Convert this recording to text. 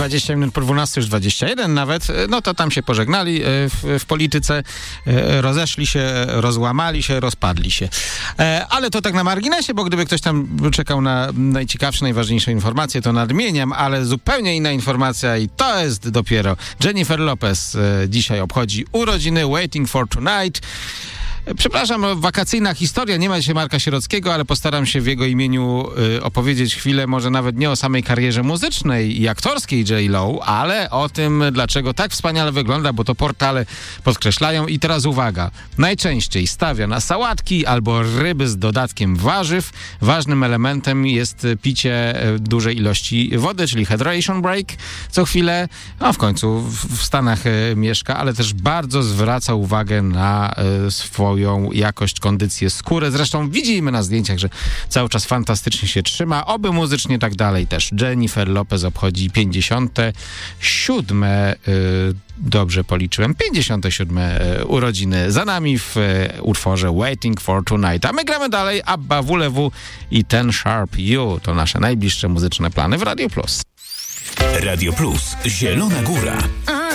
20 minut po 12, już 21 nawet, no to tam się pożegnali w polityce, rozeszli się, rozłamali się, rozpadli się. Ale to tak na marginesie, bo gdyby ktoś tam czekał na najciekawsze, najważniejsze informacje, to nadmieniam, ale zupełnie inna informacja i to jest dopiero Jennifer Lopez dzisiaj obchodzi urodziny, Waiting for Tonight. Przepraszam, wakacyjna historia, nie ma dzisiaj Marka Sierockiego, ale postaram się w jego imieniu opowiedzieć chwilę, może nawet nie o samej karierze muzycznej i aktorskiej J.Lo, ale o tym, dlaczego tak wspaniale wygląda, bo to portale podkreślają. I teraz uwaga, najczęściej stawia na sałatki albo ryby z dodatkiem warzyw. Ważnym elementem jest picie dużej ilości wody, czyli hydration break co chwilę. No w końcu w Stanach mieszka, ale też bardzo zwraca uwagę na swoją jakość, kondycję skóry. Zresztą widzimy na zdjęciach, że cały czas fantastycznie się trzyma. Oby muzycznie tak dalej też. Jennifer Lopez obchodzi 57. Dobrze policzyłem. 57 urodziny za nami w utworze Waiting for Tonight. A my gramy dalej. Abba, WLW i Ten Sharp You. To nasze najbliższe muzyczne plany w Radio Plus. Radio Plus. Zielona Góra.